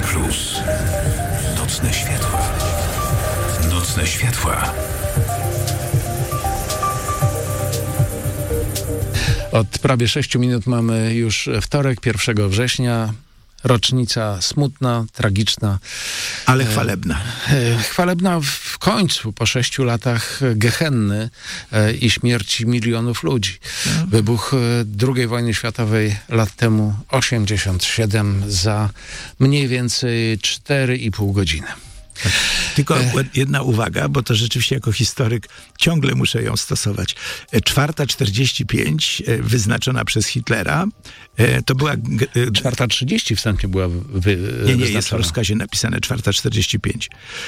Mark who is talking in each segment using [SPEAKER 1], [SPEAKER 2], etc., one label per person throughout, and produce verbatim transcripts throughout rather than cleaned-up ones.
[SPEAKER 1] Plus. Nocne światła. Nocne światła.
[SPEAKER 2] Od prawie sześciu minut mamy już wtorek, pierwszego września. Rocznica smutna, tragiczna.
[SPEAKER 3] Ale chwalebna.
[SPEAKER 2] E, chwalebna w końcu, po sześciu latach gehenny e, i śmierci milionów ludzi. No. Wybuch drugiej wojny światowej lat temu osiemdziesiąt siedem za mniej więcej cztery i pół godziny.
[SPEAKER 3] Tak. Tylko jedna uwaga, bo to rzeczywiście jako historyk ciągle muszę ją stosować. Czwarta czterdzieści pięć wyznaczona przez Hitlera, to była...
[SPEAKER 2] Czwarta trzydzieści wstępnie była wy,
[SPEAKER 3] Nie, nie, jest w rozkazie napisane czwarta czterdzieści pięć.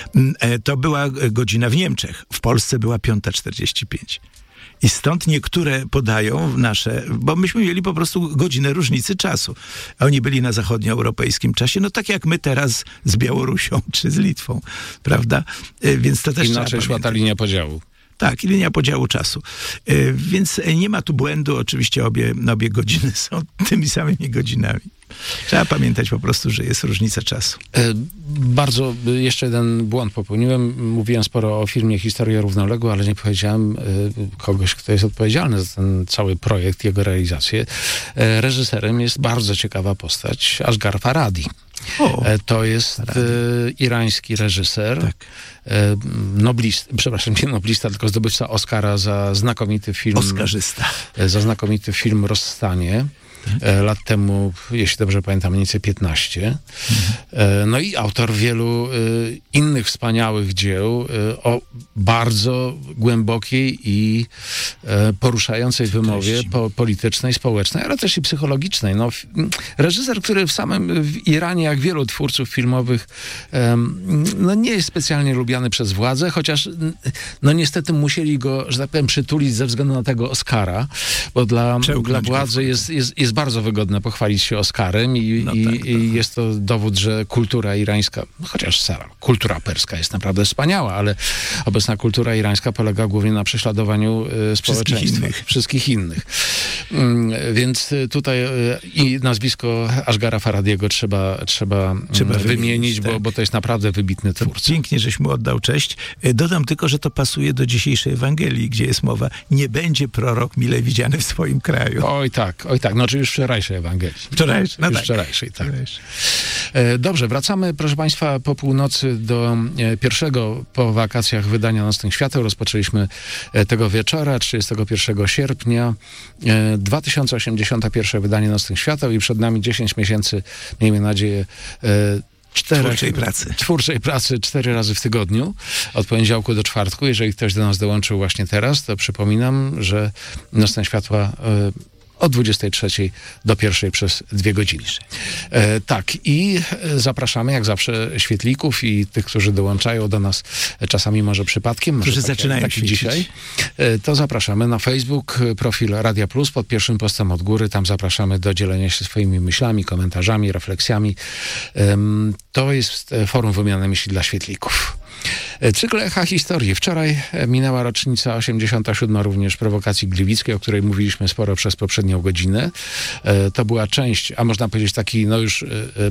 [SPEAKER 3] To była godzina w Niemczech. W Polsce była piąta czterdzieści pięć. I stąd niektóre podają nasze, bo myśmy mieli po prostu godzinę różnicy czasu. A oni byli na zachodnioeuropejskim czasie, no tak jak my teraz z Białorusią czy z Litwą, prawda? Więc to też
[SPEAKER 2] inaczej szła ta linia podziału.
[SPEAKER 3] Tak, i linia podziału czasu. Yy, więc nie ma tu błędu. Oczywiście obie, obie godziny są tymi samymi godzinami. Trzeba pamiętać po prostu, że jest różnica czasu.
[SPEAKER 2] E, bardzo, jeszcze jeden błąd popełniłem. Mówiłem sporo o filmie Historia równoległa, ale nie powiedziałem e, kogoś, kto jest odpowiedzialny za ten cały projekt, jego realizację. E, reżyserem jest bardzo ciekawa postać, Asghar Farhadi. O, to jest e, irański reżyser, tak. e, noblista, przepraszam, nie noblista, tylko zdobywca Oscara za znakomity film.
[SPEAKER 3] Oskarzysta.
[SPEAKER 2] E, za znakomity film Rozstanie. E, lat temu, jeśli dobrze pamiętam, mniej więcej piętnaście. Mhm. E, no i autor wielu e, innych wspaniałych dzieł e, o bardzo głębokiej i e, poruszającej wymowie po, politycznej, społecznej, ale też i psychologicznej. No, f, reżyser, który w samym w Iranie, jak wielu twórców filmowych, e, no nie jest specjalnie lubiany przez władzę, chociaż no niestety musieli go, że tak powiem, przytulić ze względu na tego Oscara, bo dla, dla władzy jest, jest, jest bardzo wygodne pochwalić się Oscarem i, no i, tak, tak. i jest to dowód, że kultura irańska, chociaż sama kultura perska jest naprawdę wspaniała, ale obecna kultura irańska polega głównie na prześladowaniu y, społeczeństwa. Wszystkich innych. Wszystkich innych. Y, więc tutaj y, i nazwisko Asghara Farhadiego trzeba, trzeba, trzeba y, wymienić, wymienić tak. bo, bo to jest naprawdę wybitny twórca.
[SPEAKER 3] Pięknie, żeś mu oddał cześć. Dodam tylko, że to pasuje do dzisiejszej Ewangelii, gdzie jest mowa, nie będzie prorok mile widziany w swoim kraju.
[SPEAKER 2] Oj tak, oj tak. No czy już wczorajszej Ewangelii.
[SPEAKER 3] Wczorajszej, no
[SPEAKER 2] już
[SPEAKER 3] tak.
[SPEAKER 2] wczorajszej, tak. Wczorajszej. Dobrze, wracamy, proszę Państwa, po północy do pierwszego po wakacjach wydania Nocnych Świateł. Rozpoczęliśmy tego wieczora, trzydziestego pierwszego sierpnia, dwa tysiące osiemdziesiąte pierwsze wydanie Nocnych Świateł i przed nami dziesięć miesięcy, miejmy nadzieję, Czterech,
[SPEAKER 3] twórczej pracy.
[SPEAKER 2] Twórczej pracy cztery razy w tygodniu, od poniedziałku do czwartku. Jeżeli ktoś do nas dołączył właśnie teraz, to przypominam, że Nocne Światła y, od dwudziestej trzeciej do pierwszej przez dwie godziny. E, tak, i zapraszamy jak zawsze świetlików i tych, którzy dołączają do nas czasami może przypadkiem,
[SPEAKER 3] którzy
[SPEAKER 2] może
[SPEAKER 3] zaczynają
[SPEAKER 2] taki, taki dzisiaj, e, to zapraszamy na Facebook, profil Radia Plus pod pierwszym postem od góry. Tam zapraszamy do dzielenia się swoimi myślami, komentarzami, refleksjami. E, to jest forum wymiany myśli dla świetlików. Cykl Echa Historii. Wczoraj minęła rocznica osiemdziesiąta siódma również prowokacji gliwickiej, o której mówiliśmy sporo przez poprzednią godzinę. To była część, a można powiedzieć taki, no już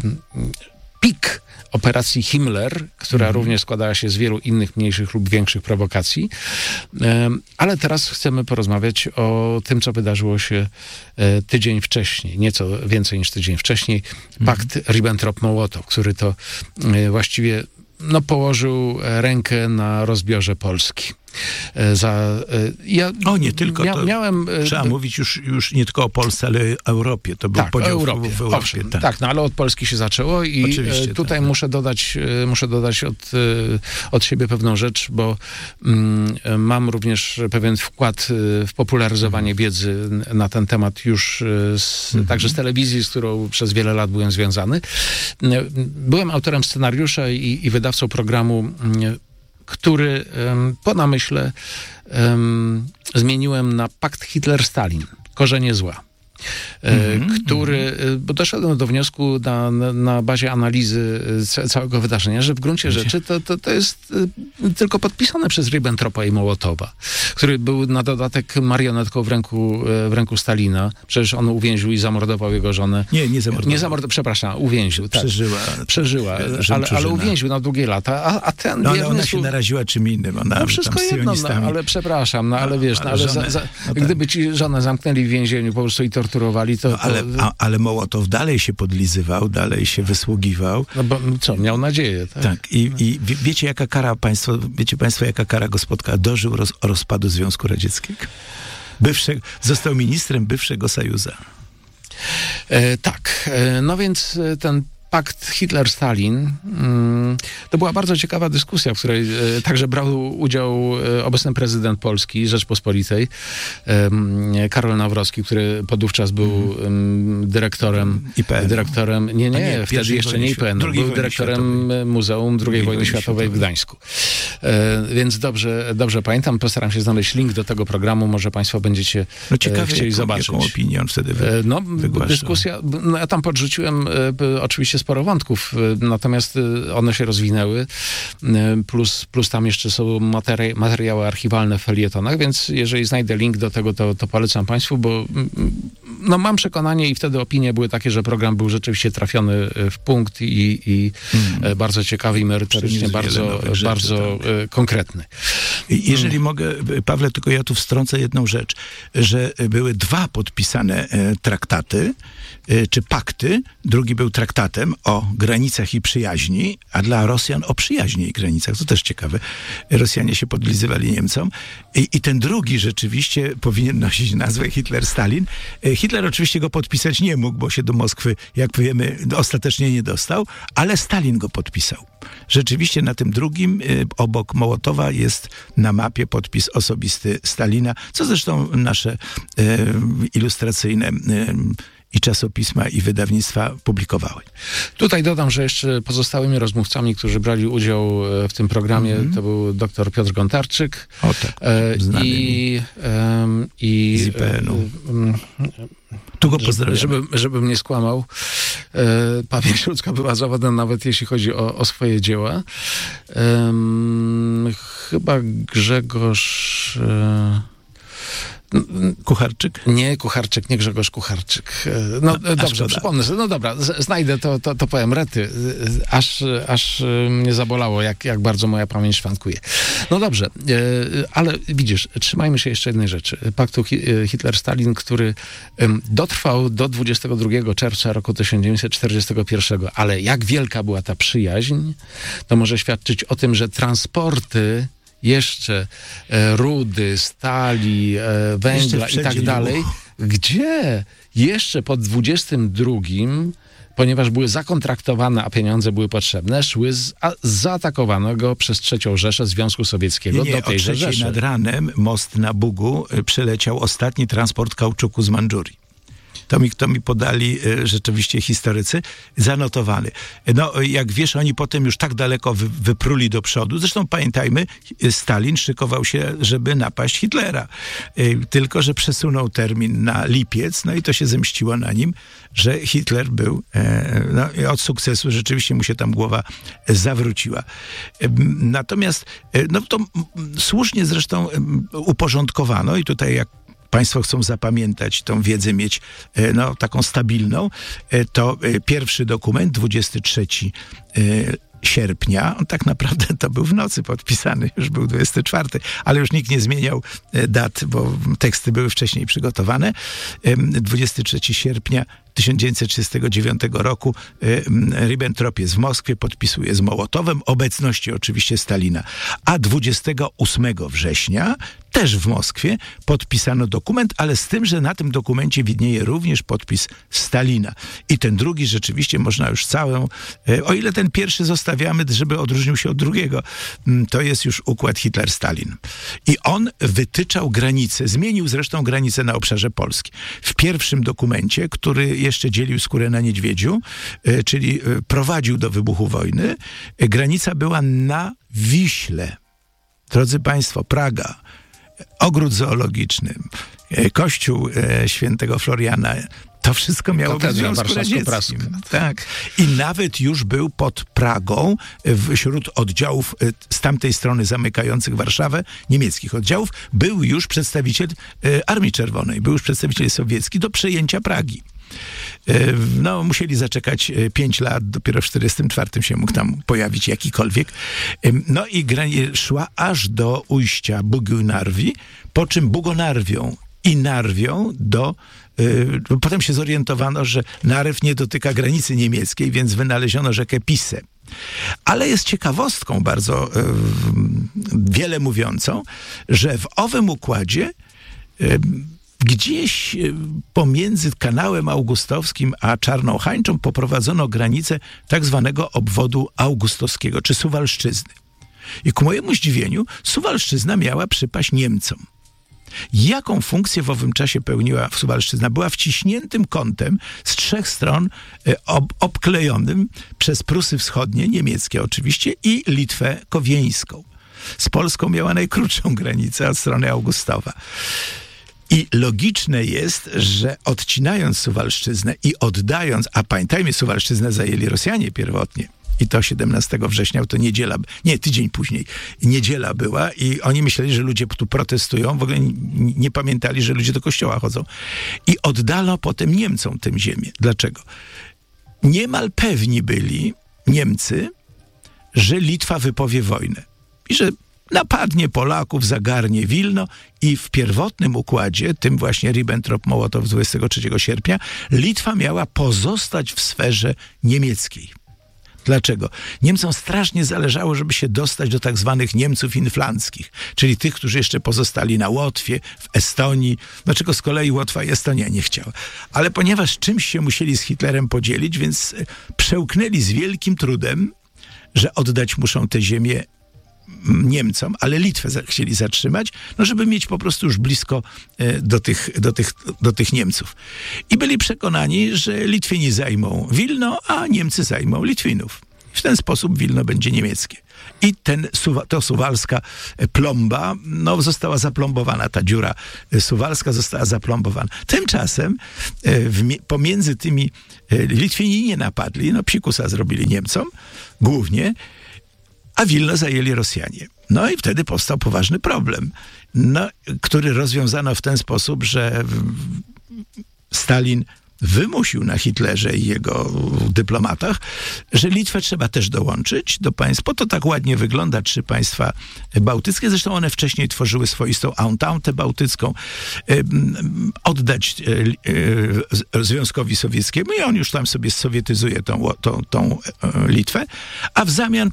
[SPEAKER 2] pik operacji Himmler, która mm. również składała się z wielu innych mniejszych lub większych prowokacji. Ale teraz chcemy porozmawiać o tym, co wydarzyło się tydzień wcześniej, nieco więcej niż tydzień wcześniej. Pakt mm. Ribbentrop-Mołotow, który to właściwie no, położył rękę na rozbiorze Polski. Za, ja
[SPEAKER 3] o, nie tylko
[SPEAKER 2] mia,
[SPEAKER 3] to
[SPEAKER 2] miałem...
[SPEAKER 3] Trzeba
[SPEAKER 2] do...
[SPEAKER 3] mówić już, już nie tylko o Polsce, ale o Europie. To był
[SPEAKER 2] tak,
[SPEAKER 3] podział
[SPEAKER 2] Europie.
[SPEAKER 3] w Europie.
[SPEAKER 2] Owszem,
[SPEAKER 3] tak.
[SPEAKER 2] tak, no ale od Polski się zaczęło i Oczywiście, tutaj tak. muszę dodać, muszę dodać od, od siebie pewną rzecz, bo mm, mam również pewien wkład w popularyzowanie mhm. wiedzy na ten temat już z, mhm. także z telewizji, z którą przez wiele lat byłem związany. Byłem autorem scenariusza i, i wydawcą programu, który um, po namyśle um, zmieniłem na Pakt Hitler-Stalin. Korzenie zła. Mm-hmm. który, bo doszedłem do wniosku na, na, na bazie analizy całego wydarzenia, że w gruncie rzeczy to, to, to jest tylko podpisane przez Ribbentropa i Mołotowa, który był na dodatek marionetką w ręku, w ręku Stalina. Przecież on uwięził i zamordował jego żonę.
[SPEAKER 3] Nie, nie zamordował.
[SPEAKER 2] Nie zamordował, przepraszam, uwięził. Tak.
[SPEAKER 3] Przeżyła.
[SPEAKER 2] Przeżyła, ale, ale uwięził na długie lata, a, a ten
[SPEAKER 3] no,
[SPEAKER 2] wierny...
[SPEAKER 3] ona się naraziła czym innym. Ona,
[SPEAKER 2] no wszystko jedno, no, ale przepraszam, no ale wiesz, no, ale,
[SPEAKER 3] żonę,
[SPEAKER 2] za, za,
[SPEAKER 3] no tak.
[SPEAKER 2] gdyby ci żonę zamknęli w więzieniu po prostu i torturowali, to...
[SPEAKER 3] No, ale,
[SPEAKER 2] to,
[SPEAKER 3] a, ale Mołotow dalej się podlizywał, dalej się wysługiwał.
[SPEAKER 2] No bo co, miał nadzieję, tak?
[SPEAKER 3] Tak, i, i wie, wiecie jaka kara państwo, wiecie państwo jaka kara go spotkała? Dożył roz, rozpadu Związku Radzieckiego. Bywsze, został ministrem bywszego Sojuza.
[SPEAKER 2] E, tak, e, no więc ten pakt Hitler-Stalin, to była bardzo ciekawa dyskusja, w której także brał udział obecny prezydent Polski, Rzeczpospolitej, Karol Nawrocki, który podówczas był dyrektorem...
[SPEAKER 3] I P N.
[SPEAKER 2] Dyrektorem, nie, nie, nie wtedy jeszcze nie I P N. Był dyrektorem Światowej. Muzeum drugiej wojny Światowej w Gdańsku. Więc dobrze, dobrze pamiętam, postaram się znaleźć link do tego programu, może państwo będziecie
[SPEAKER 3] no ciekawe,
[SPEAKER 2] chcieli
[SPEAKER 3] jaką,
[SPEAKER 2] zobaczyć.
[SPEAKER 3] Jaką opinię on wtedy wy,
[SPEAKER 2] No,
[SPEAKER 3] wygłaszał.
[SPEAKER 2] dyskusja, no ja tam podrzuciłem oczywiście sporo wątków, natomiast one się rozwinęły, plus, plus tam jeszcze są materi- materiały archiwalne w felietonach, więc jeżeli znajdę link do tego, to, to polecam państwu, bo no, mam przekonanie i wtedy opinie były takie, że program był rzeczywiście trafiony w punkt i, i mm. bardzo ciekawy i merytorycznie bardzo, bardzo rzeczy, tak. konkretny.
[SPEAKER 3] Jeżeli hmm. mogę, Pawle, tylko ja tu wstrącę jedną rzecz, że były dwa podpisane traktaty, czy pakty. Drugi był traktatem o granicach i przyjaźni, a dla Rosjan o przyjaźni i granicach. To też ciekawe. Rosjanie się podlizywali Niemcom. I, i ten drugi rzeczywiście powinien nosić nazwę Hitler-Stalin. Hitler oczywiście go podpisać nie mógł, bo się do Moskwy, jak wiemy, ostatecznie nie dostał, ale Stalin go podpisał. Rzeczywiście na tym drugim, obok Mołotowa, jest na mapie podpis osobisty Stalina, co zresztą nasze e, ilustracyjne e, i czasopisma, i wydawnictwa publikowały.
[SPEAKER 2] Tutaj dodam, że jeszcze pozostałymi rozmówcami, którzy brali udział w tym programie, mm-hmm. to był dr Piotr Gontarczyk.
[SPEAKER 3] O tak, znany
[SPEAKER 2] i, um, i
[SPEAKER 3] z I P N-u. Um, tu go pozdrawiam.
[SPEAKER 2] Żeby, żebym nie skłamał, e, pamięć ludzka była zawodna, nawet jeśli chodzi o, o swoje dzieła. Um, chyba Grzegorz... E,
[SPEAKER 3] Kucharczyk?
[SPEAKER 2] Nie, Kucharczyk, nie Grzegorz Kucharczyk. No a, dobrze, przypomnę sobie. No dobra, z, znajdę to, to, to powiem rety. Aż, aż mnie zabolało, jak, jak bardzo moja pamięć szwankuje. No dobrze, ale widzisz, trzymajmy się jeszcze jednej rzeczy. Paktu Hitler-Stalin, który dotrwał do dwudziestego drugiego czerwca roku tysiąc dziewięćset czterdziestego pierwszego, ale jak wielka była ta przyjaźń, to może świadczyć o tym, że transporty jeszcze e, rudy, stali, e, węgla i tak dalej, gdzie jeszcze po dwudziestym drugim, ponieważ były zakontraktowane, a pieniądze były potrzebne, szły z, a, z zaatakowanego przez trzecią Rzeszę Związku Sowieckiego
[SPEAKER 3] nie, nie,
[SPEAKER 2] do tejże
[SPEAKER 3] o trzeciej
[SPEAKER 2] Rzeszy.
[SPEAKER 3] Nad ranem most na Bugu przeleciał ostatni transport kauczuku z Mandżurii. To mi, to mi podali y, rzeczywiście historycy, zanotowany. No, jak wiesz, oni potem już tak daleko wy, wypruli do przodu. Zresztą pamiętajmy, Stalin szykował się, żeby napaść Hitlera. Y, tylko, że przesunął termin na lipiec, no i to się zemściło na nim, że Hitler był, e, no, od sukcesu rzeczywiście mu się tam głowa zawróciła. E, natomiast, e, no to m, słusznie zresztą m, uporządkowano i tutaj jak państwo chcą zapamiętać, tą wiedzę mieć no, taką stabilną, to pierwszy dokument, dwudziestego trzeciego sierpnia, on tak naprawdę to był w nocy podpisany, już był dwudziesty czwarty, ale już nikt nie zmieniał dat, bo teksty były wcześniej przygotowane. dwudziestego trzeciego sierpnia tysiąc dziewięćset trzydziestego dziewiątego roku Ribbentrop jest w Moskwie, podpisuje z Mołotowem, obecności oczywiście Stalina. A dwudziestego ósmego września też w Moskwie podpisano dokument, ale z tym, że na tym dokumencie widnieje również podpis Stalina. I ten drugi rzeczywiście można już całą, o ile ten pierwszy zostawiamy, żeby odróżnił się od drugiego, to jest już układ Hitler-Stalin. I on wytyczał granice, zmienił zresztą granice na obszarze Polski. W pierwszym dokumencie, który jeszcze dzielił skórę na niedźwiedziu, czyli prowadził do wybuchu wojny, granica była na Wiśle. Drodzy Państwo, Praga, ogród zoologiczny, kościół e, świętego Floriana. To wszystko miało być w Związku Radzieckim. Tak. I nawet już był pod Pragą wśród oddziałów z tamtej strony zamykających Warszawę, niemieckich oddziałów, był już przedstawiciel Armii Czerwonej, był już przedstawiciel sowiecki do przejęcia Pragi. No, musieli zaczekać pięć lat, dopiero w czterdziestym czwartym się mógł tam pojawić jakikolwiek. No i gra szła aż do ujścia Bugi-Narwi, po czym Bugonarwią i Narwią do... Yy, potem się zorientowano, że Narew nie dotyka granicy niemieckiej, więc wynaleziono rzekę Pisę. Ale jest ciekawostką bardzo yy, wiele mówiącą, że w owym układzie yy, gdzieś pomiędzy kanałem augustowskim a Czarną Hańczą poprowadzono granicę tak zwanego obwodu augustowskiego, czy Suwalszczyzny. I ku mojemu zdziwieniu Suwalszczyzna miała przypaść Niemcom. Jaką funkcję w owym czasie pełniła Suwalszczyzna? Była wciśniętym kątem z trzech stron ob- obklejonym przez Prusy Wschodnie, niemieckie oczywiście, i Litwę Kowieńską. Z Polską miała najkrótszą granicę od strony Augustowa. I logiczne jest, że odcinając Suwalszczyznę i oddając, a pamiętajmy, Suwalszczyznę zajęli Rosjanie pierwotnie, i to siedemnastego września, to niedziela, nie, tydzień później, niedziela była i oni myśleli, że ludzie tu protestują, w ogóle nie, nie pamiętali, że ludzie do kościoła chodzą. I oddano potem Niemcom tę ziemię. Dlaczego? Niemal pewni byli Niemcy, że Litwa wypowie wojnę i że napadnie Polaków, zagarnie Wilno i w pierwotnym układzie, tym właśnie Ribbentrop-Mołotow dwudziestego trzeciego sierpnia, Litwa miała pozostać w sferze niemieckiej. Dlaczego? Niemcom strasznie zależało, żeby się dostać do tak zwanych Niemców inflanckich, czyli tych, którzy jeszcze pozostali na Łotwie, w Estonii. Dlaczego z kolei Łotwa i Estonia nie chciała? Ale ponieważ czymś się musieli z Hitlerem podzielić, więc przełknęli z wielkim trudem, że oddać muszą tę ziemię Niemcom, ale Litwę za- chcieli zatrzymać, no żeby mieć po prostu już blisko e, do, tych, do, tych, do tych Niemców. I byli przekonani, że Litwini zajmą Wilno, a Niemcy zajmą Litwinów. W ten sposób Wilno będzie niemieckie. I ten, to suwalska plomba, no została zaplombowana, ta dziura suwalska została zaplombowana. Tymczasem e, w, pomiędzy tymi e, Litwini nie napadli, no psikusa zrobili Niemcom, głównie, a Wilno zajęli Rosjanie. No i wtedy powstał poważny problem, no, który rozwiązano w ten sposób, że Stalin wymusił na Hitlerze i jego dyplomatach, że Litwę trzeba też dołączyć do państw, bo to tak ładnie wygląda, trzy państwa bałtyckie, zresztą one wcześniej tworzyły swoistą ententę bałtycką, oddać Związkowi Sowieckiemu i on już tam sobie sowietyzuje tą, tą, tą Litwę, a w zamian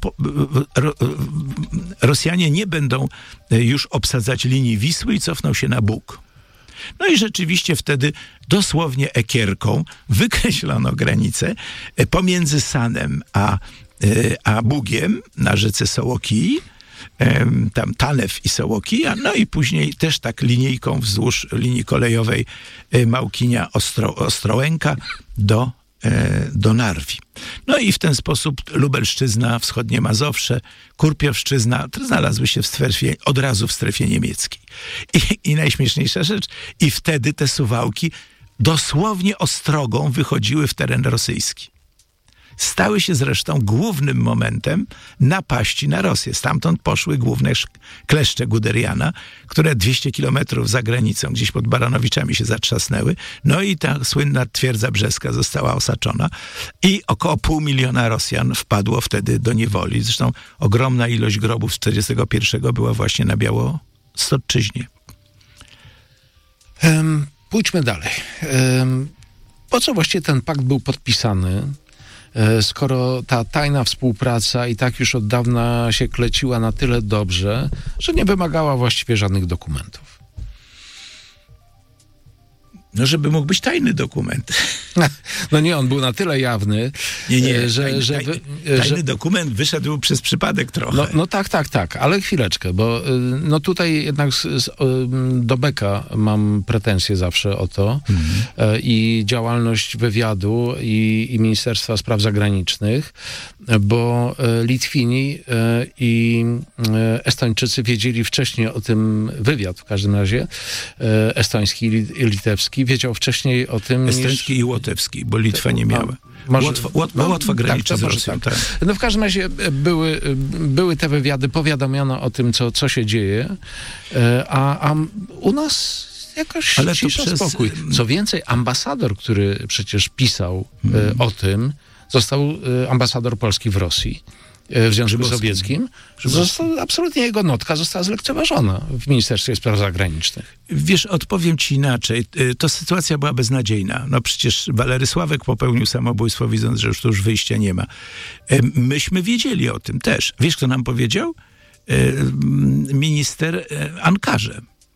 [SPEAKER 3] Rosjanie nie będą już obsadzać linii Wisły i cofną się na Bóg. No i rzeczywiście wtedy dosłownie ekierką wykreślono granicę pomiędzy Sanem a, a Bugiem na rzece Sołokii, tam Tanew i Sołokija, no i później też tak linijką wzdłuż linii kolejowej Małkinia Ostro, Ostrołęka do, do Narwi. No i w ten sposób Lubelszczyzna, wschodnie Mazowsze, Kurpiowszczyzna znalazły się w strefie, od razu w strefie niemieckiej. I, I najśmieszniejsza rzecz, i wtedy te Suwałki dosłownie ostrogą wychodziły w teren rosyjski. Stały się zresztą głównym momentem napaści na Rosję. Stamtąd poszły główne kleszcze Guderiana, które dwieście kilometrów za granicą, gdzieś pod Baranowiczami się zatrzasnęły. No i ta słynna twierdza brzeska została osaczona i około pół miliona Rosjan wpadło wtedy do niewoli. Zresztą ogromna ilość grobów z czterdziestego pierwszego była właśnie na Białostoczyźnie.
[SPEAKER 2] Um, pójdźmy dalej. Um, po co właściwie ten pakt był podpisany? Skoro ta tajna współpraca i tak już od dawna się kleciła na tyle dobrze, że nie wymagała właściwie żadnych dokumentów.
[SPEAKER 3] No, żeby mógł być tajny dokument.
[SPEAKER 2] No nie, on był na tyle jawny,
[SPEAKER 3] nie, nie,
[SPEAKER 2] że...
[SPEAKER 3] Tajny,
[SPEAKER 2] że,
[SPEAKER 3] tajny,
[SPEAKER 2] że
[SPEAKER 3] tajny dokument wyszedł przez przypadek trochę.
[SPEAKER 2] No, no tak, tak, tak, ale chwileczkę, bo no tutaj jednak z, z, do Beka mam pretensje zawsze o to mhm. i działalność wywiadu i, i Ministerstwa Spraw Zagranicznych, bo Litwini i Estończycy wiedzieli wcześniej o tym, wywiad w każdym razie, estoński i litewski, wiedział wcześniej o tym
[SPEAKER 3] Estoński niż... i łotewski, bo Litwa nie miała.
[SPEAKER 2] Może,
[SPEAKER 3] Łotwa, Łotwa,
[SPEAKER 2] no,
[SPEAKER 3] Łotwa graniczy
[SPEAKER 2] tak,
[SPEAKER 3] z Rosją. Tak.
[SPEAKER 2] Tak. No w każdym razie były, były te wywiady, powiadomiono o tym, co, co się dzieje, a, a u nas jakoś
[SPEAKER 3] Ale
[SPEAKER 2] cisza,
[SPEAKER 3] przez...
[SPEAKER 2] spokój. Co więcej, ambasador, który przecież pisał hmm. o tym, został ambasador Polski w Rosji, w Związku Sowieckim, został, absolutnie jego notka została zlekceważona w Ministerstwie Spraw Zagranicznych.
[SPEAKER 3] Wiesz, odpowiem ci inaczej. To sytuacja była beznadziejna. No przecież Walery Sławek popełnił samobójstwo, widząc, że już tu już wyjścia nie ma. Myśmy wiedzieli o tym też. Wiesz, kto nam powiedział? Minister Ankarze.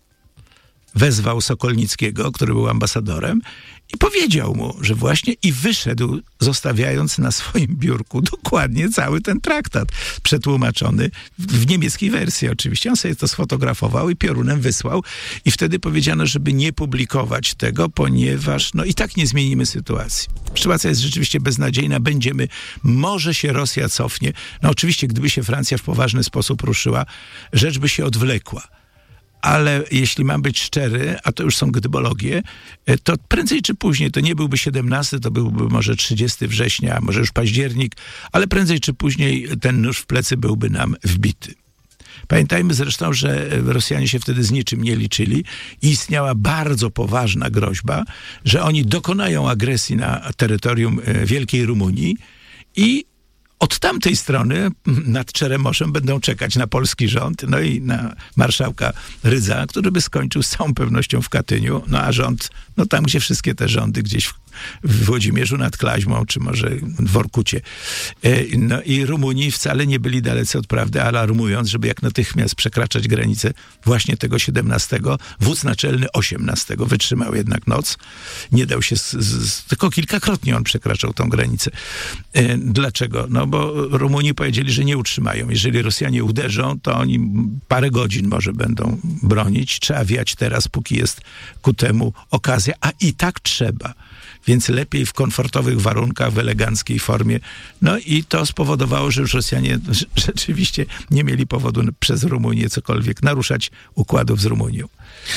[SPEAKER 3] Wezwał Sokolnickiego, który był ambasadorem, i powiedział mu, że właśnie i wyszedł, zostawiając na swoim biurku dokładnie cały ten traktat przetłumaczony w niemieckiej wersji oczywiście. On sobie to sfotografował i piorunem wysłał i wtedy powiedziano, żeby nie publikować tego, ponieważ no i tak nie zmienimy sytuacji. Sytuacja jest rzeczywiście beznadziejna. Będziemy, może się Rosja cofnie. No oczywiście, gdyby się Francja w poważny sposób ruszyła, rzecz by się odwlekła. Ale jeśli mam być szczery, a to już są gdybologie, to prędzej czy później, to nie byłby siedemnasty, to byłby może trzydziestego września, może już październik, ale prędzej czy później ten nóż w plecy byłby nam wbity. Pamiętajmy zresztą, że Rosjanie się wtedy z niczym nie liczyli i istniała bardzo poważna groźba, że oni dokonają agresji na terytorium Wielkiej Rumunii i od tamtej strony nad Czeremoszem będą czekać na polski rząd, no i na marszałka Rydza, który by skończył z całą pewnością w Katyniu, no a rząd, no tam gdzie wszystkie te rządy, gdzieś w, w Włodzimierzu nad Klaźmą, czy może w Orkucie. No i Rumuni wcale nie byli dalece od prawdy, alarmując, żeby jak natychmiast przekraczać granicę właśnie tego siedemnastego. Wódz naczelny osiemnastego wytrzymał jednak noc. Nie dał się, z, z, tylko kilkakrotnie on przekraczał tą granicę. Dlaczego? No bo Rumuni powiedzieli, że nie utrzymają. Jeżeli Rosjanie uderzą, to oni parę godzin może będą bronić. Trzeba wiać teraz, póki jest ku temu okazja, a i tak trzeba. Więc lepiej w komfortowych warunkach, w eleganckiej formie. No i to spowodowało, że już Rosjanie rzeczywiście nie mieli powodu przez Rumunię cokolwiek naruszać układów z Rumunią.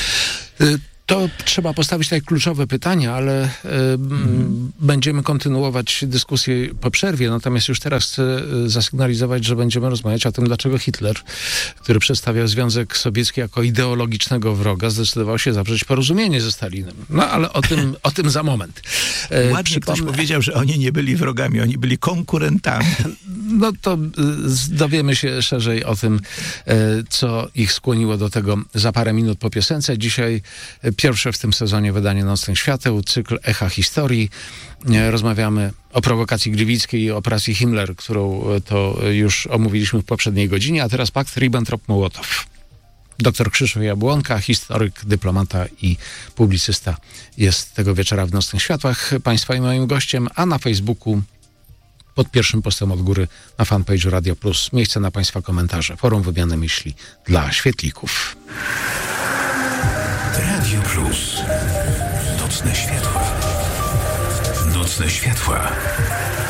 [SPEAKER 2] To trzeba postawić takie kluczowe pytania, ale y, mm. będziemy kontynuować dyskusję po przerwie. Natomiast już teraz chcę zasygnalizować, że będziemy rozmawiać o tym, dlaczego Hitler, który przedstawiał Związek Sowiecki jako ideologicznego wroga, zdecydował się zawrzeć porozumienie ze Stalinem. No ale o tym, o tym za moment.
[SPEAKER 3] E, Ładnie Przypomnę... ktoś powiedział, że oni nie byli wrogami, oni byli konkurentami.
[SPEAKER 2] No to y, dowiemy się szerzej o tym, y, co ich skłoniło do tego za parę minut po piosence. Dzisiaj y, pierwsze w tym sezonie wydanie Nocnych Świateł, cykl Echa Historii. Rozmawiamy o prowokacji gliwickiej i operacji Himmler, którą to już omówiliśmy w poprzedniej godzinie, a teraz pakt Ribbentrop-Mołotow. Doktor Krzysztof Jabłonka, historyk, dyplomata i publicysta jest tego wieczora w Nocnych Światłach Państwa i moim gościem, a na Facebooku pod pierwszym postem od góry na fanpage'u Radio Plus miejsce na Państwa komentarze. Forum wymiany myśli dla świetlików.
[SPEAKER 1] Radio Plus. Nocne światła. Nocne światła.